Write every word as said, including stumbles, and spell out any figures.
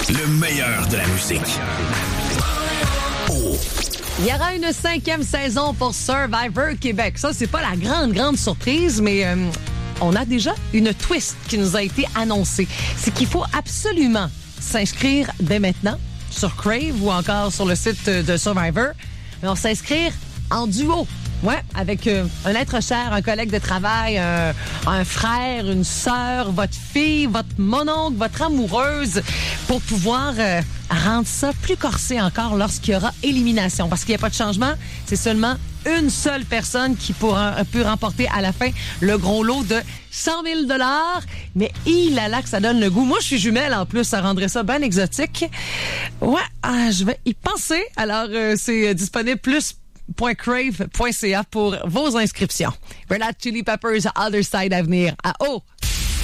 Le meilleur de la musique. Oh. Il y aura une cinquième saison pour Survivor Québec. Ça, c'est pas la grande, grande surprise, mais euh, on a déjà une twist qui nous a été annoncée. C'est qu'il faut absolument s'inscrire dès maintenant sur Crave ou encore sur le site de Survivor. Mais on s'inscrire en duo. Ouais, avec euh, un être cher, un collègue de travail, un, un frère, une sœur, votre fille, votre mononcle, votre amoureuse, pour pouvoir euh, rendre ça plus corsé encore lorsqu'il y aura élimination. Parce qu'il n'y a pas de changement, c'est seulement une seule personne qui pourra peut remporter à la fin le gros lot de cent mille dollars. Mais il a là que ça donne le goût. Moi, je suis jumelle en plus, ça rendrait ça bien exotique. Ouais, ah, je vais y penser. Alors, euh, c'est disponible plus .crave.ca pour vos inscriptions. Red Hot Chili Peppers, Other Side à venir à O.